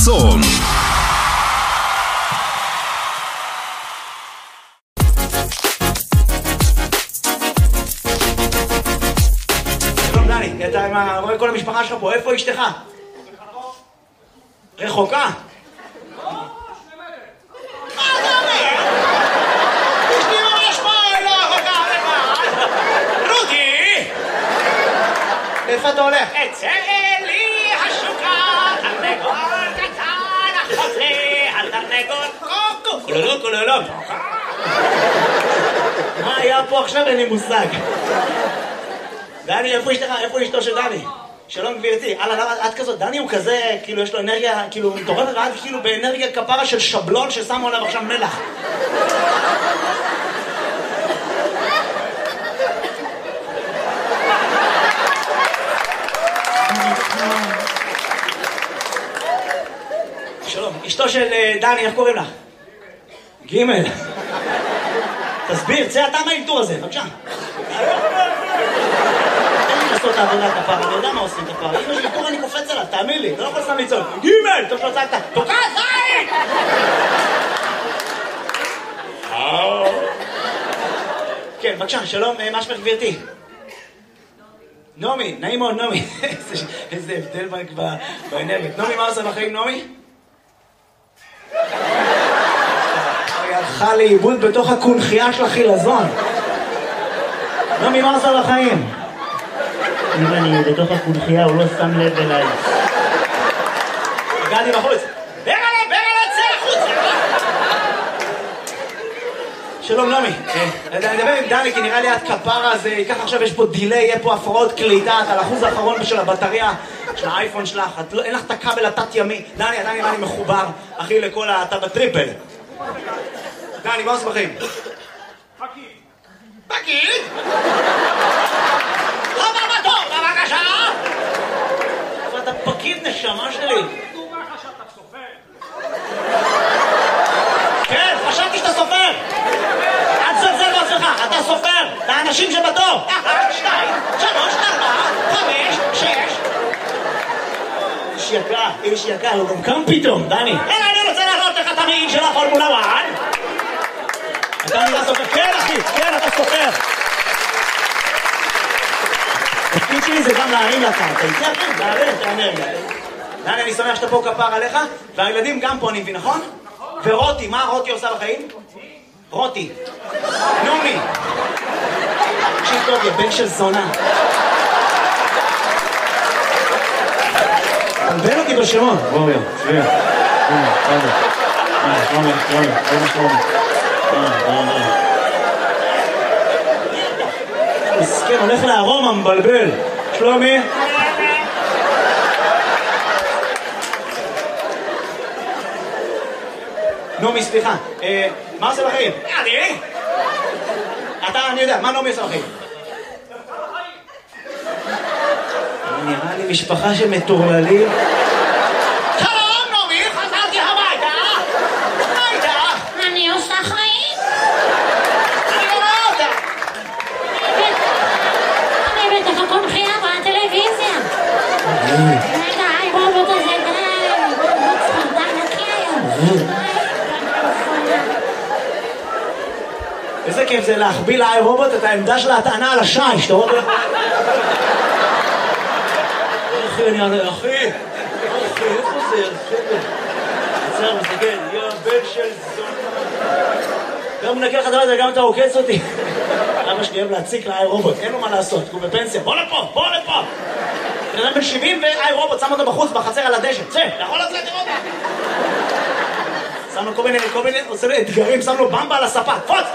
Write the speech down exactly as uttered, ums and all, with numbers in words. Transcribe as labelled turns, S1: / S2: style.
S1: צום.
S2: שלום דני, אתה רואה כל המשפחה שלך פה, איפה אשתך? רחוקה? לא, שני מטר. מה אתה אומר? אשתי ממש פה, לא רחוקה, רחוקה. רודי! איפה אתה הולך? אצא לי השוקה, תרנגול קטן, אחות לי, התרנגול קוקו, כולולו, כולולו. מה היה פה עכשיו? אין לי מושג. דני, איפה אשתך? איפה אשתו של דני? שלום גבירתי, אללה, למה את כזאת? דני הוא כזה, כאילו יש לו אנרגיה, כאילו מטורפת, ואת כאילו באנרגיה כפרה של שבלון ששמו עליו עכשיו מלח. שלום, אשתו של דני, איך קוראים לך? גימל. תסביר, צא אתה מהאלתור הזה, בבקשה. לעשות את העבודה כפרה, אני יודע מה עושים כפרה. אם יש לי טור אני קופץ עליו, תאמין לי, אתה לא יכול סתם לצעוק. גימל! טוב שלא צעקת, תוקע זין! כן, בבקשה, שלום, מה שמך גבירתי? נעמי, נעים מאוד נעמי. איזה הבדל באנרגיה. נעמי, מה עושה בחיים נעמי? היא הלכה לאיבוד בתוך הקונחייה של החילזון. נעמי, מה עושה בחיים?
S3: אם אני בתוך הקונחייה, הוא לא שם לב אליי.
S2: הגעתי בחוץ. ברגע, ברגע, צא החוצה! שלום נעמי. אני מדבר עם דני, כי נראה לי את כפרה, אז ככה עכשיו יש פה דילי, יהיה פה הפרעות קליטה, את על האחוז האחרון של הבטריה של האייפון שלך, אין לך את הכבל התת ימי. דני, דני, אני מחובר, אחי, לכל אתה בטריפל. דני, מה עושה בחיים? פקיד. פקיד? אתה פקיד נשמה שלי.
S4: דומה לך שאתה סופר.
S2: כן, חשבתי שאתה סופר. אל תזלזל בעצמך, אתה סופר. לאנשים שבתור. אחת, שתיים, שלוש, ארבע, חמש, שש. איש יקר, איש יקר, הוא גם קם פתאום, דני. אלא אני רוצה להראות לך את המעיל של הפורמולה אחת. אתה נראה סופר. כן אחי, כן אתה סופר. התפקיד שלי זה גם להרים לקרקע, איתי אחי, להרים את האנרגיה. דני, אני שמח שאתה פה כפר עליך, והילדים גם פה אני מבין, נכון? ורותי, מה רותי עושה בחיים? רותי. נעמי. תקשיב טוב, יא בן של זונה. תלבן אותי בשמות.
S3: רובי, שביע. הנה, רובי. רובי, רובי, רובי, רובי.
S2: מסכן, הולך לארומה, מבלבל. שלומי? נעמי, סליחה. מה עושה בחיים? אני? אתה, אני יודע, מה נעמי עושה בחיים? נראה לי משפחה של מטורללים. שלום, נעמי, חזרתי הביתה. הביתה.
S5: אני עושה חיים. הקונחייה בטלוויזיה. רגע, הרובוט הזה די, רובוט ספרדן נקי היום.
S2: איזה כיף זה להחביא לאי רובוט את העמדה של ההטענה על השי, שאתה רואה? אחי, אני אענה, אחי, אחי, איפה זה? עצר, מסתכל, יא בן של זונה. גם מנקה לך דבר, גם אתה עוקץ אותי. אבא שלי אוהב להציק לאי רובוט, אין לו מה לעשות, הוא בפנסיה. בוא לפה, בוא לפה. בן אדם בן שבעים ואי רובוט, שם אותו בחוץ, בחצר על הדשא. צא, יכול לצאת לראות. שם לו כל מיני, כל מיני, עושה לו אתגרים, שם לו במבה על הספה. פוץ!